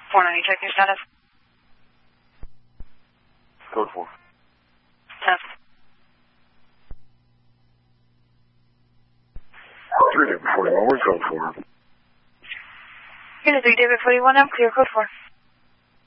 490, check your status. Code 4. Test. 3 David 41, where's code 4? Unit 3 David 41 now, clear code 4.